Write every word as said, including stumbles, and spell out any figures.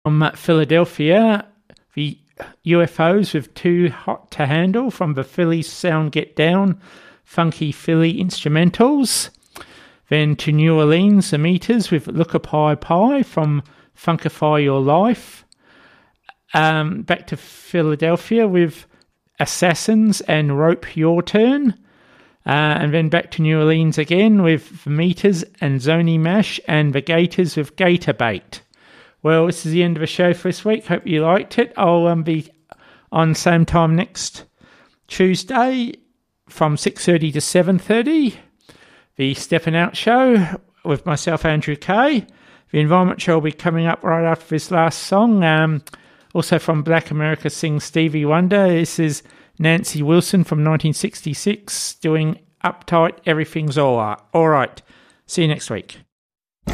From Philadelphia, the U F Os with Too Hot to Handle from the Philly Sound Get Down, Funky Philly Instrumentals. Then to New Orleans, the Meters with Look Up High Pie from Funkify Your Life. Um, back to Philadelphia with Assassins and Rope Your Turn. Uh, and then back to New Orleans again with the Meters and Zony Mash and the Gators with Gator Bait. Well, this is the end of the show for this week. Hope you liked it. I'll um, be on same time next Tuesday from six thirty to seven thirty. The Stepping Out Show with myself, Andrew Kay. The Environment Show will be coming up right after this last song. Um, also from Black America Sings Stevie Wonder. This is Nancy Wilson from nineteen sixty-six doing Uptight, Everything's All Right. All right. See you next week.